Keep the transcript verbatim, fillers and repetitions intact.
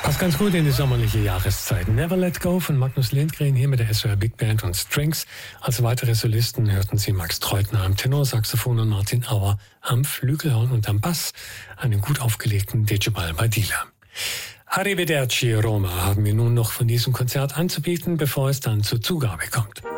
Passt ganz gut in die sommerliche Jahreszeit. Never Let Go von Magnus Lindgren hier mit der S W R Big Band und Strings. Als weitere Solisten hörten Sie Max Treutner am Tenorsaxophon und Martin Auer am Flügelhorn und am Bass, einen gut aufgelegten Decibel Badila. Arrivederci Roma haben wir nun noch von diesem Konzert anzubieten, bevor es dann zur Zugabe kommt.